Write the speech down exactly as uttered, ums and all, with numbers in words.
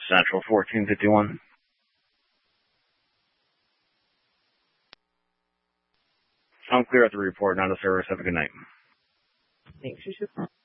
Central fourteen fifty-one. I'm clear at the report, not a service. Have a good night. Thanks, Yusuf.